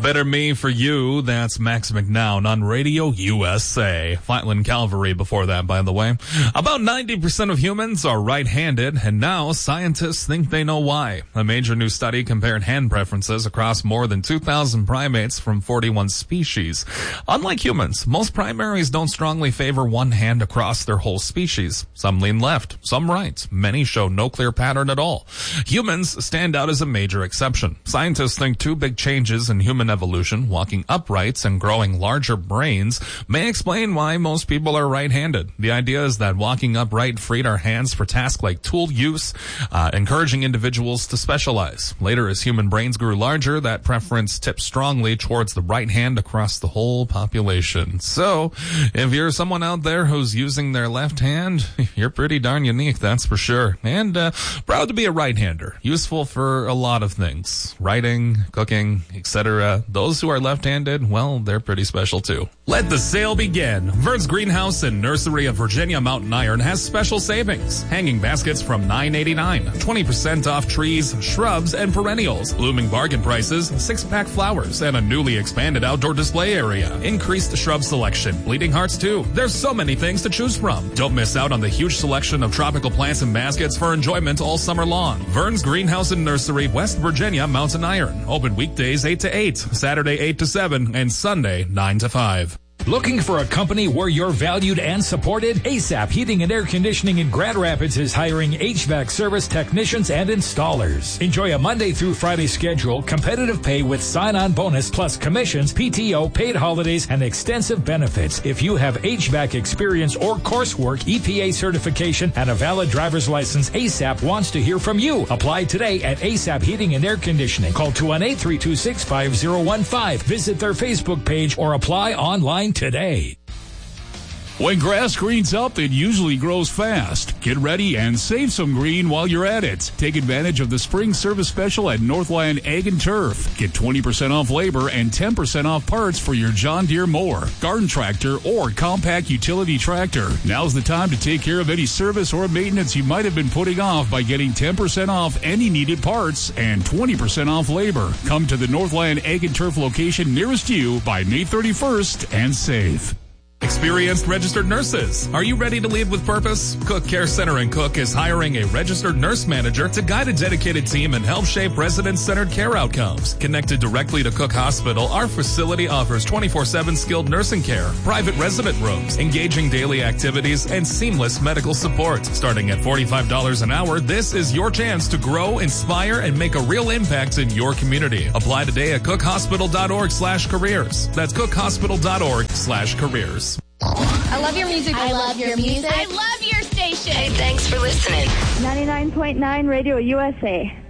Better Me for You, that's Max McNown on Radio USA. Flatland Calvary before that, by the way. About 90% of humans are right-handed, and now scientists think they know why. A major new study compared hand preferences across more than 2,000 primates from 41 species. Unlike humans, most primaries don't strongly favor one hand across their whole species. Some lean left, some right. Many show no clear pattern at all. Humans stand out as a major exception. Scientists think two big changes in human evolution, walking upright and growing larger brains, may explain why most people are right-handed. The idea is that walking upright freed our hands for tasks like tool use, encouraging individuals to specialize. Later, as human brains grew larger, that preference tipped strongly towards the right hand across the whole population. So, if you're someone out there who's using their left hand, you're pretty darn unique, that's for sure. And proud to be a right-hander. Useful for a lot of things. Writing, cooking, etc. Those who are left-handed, well, they're pretty special too. Let the sale begin. Vern's Greenhouse and Nursery of Virginia Mountain Iron has special savings. Hanging baskets from $9.89. 20% off trees, shrubs, and perennials. Blooming bargain prices, 6-pack flowers, and a newly expanded outdoor display area. Increased shrub selection. Bleeding hearts too. There's so many things to choose from. Don't miss out on the huge selection of tropical plants and baskets for enjoyment all summer long. Vern's Greenhouse and Nursery, West Virginia Mountain Iron. Open weekdays 8 to 8. Saturday 8 to 7, and Sunday 9 to 5. Looking for a company where you're valued and supported? ASAP Heating and Air Conditioning in Grand Rapids is hiring HVAC service technicians and installers. Enjoy a Monday through Friday schedule, competitive pay with sign-on bonus plus commissions, PTO, paid holidays, and extensive benefits. If you have HVAC experience or coursework, EPA certification, and a valid driver's license, ASAP wants to hear from you. Apply today at ASAP Heating and Air Conditioning. Call 218-326-5015. Visit their Facebook page or apply online today. When grass greens up, it usually grows fast. Get ready and save some green while you're at it. Take advantage of the spring service special at Northland Ag and Turf. Get 20% off labor and 10% off parts for your John Deere mower, garden tractor, or compact utility tractor. Now's the time to take care of any service or maintenance you might have been putting off by getting 10% off any needed parts and 20% off labor. Come to the Northland Ag and Turf location nearest you by May 31st and save. Experienced registered nurses. Are you ready to lead with purpose? Cook Care Center in Cook is hiring a registered nurse manager to guide a dedicated team and help shape resident-centered care outcomes. Connected directly to Cook Hospital, our facility offers 24/7 skilled nursing care, private resident rooms, engaging daily activities, and seamless medical support. Starting at $45 an hour, this is your chance to grow, inspire, and make a real impact in your community. Apply today at cookhospital.org/careers. That's cookhospital.org/careers. I love your music. I love your music. I love your station. Hey, thanks for listening. 99.9 Radio USA.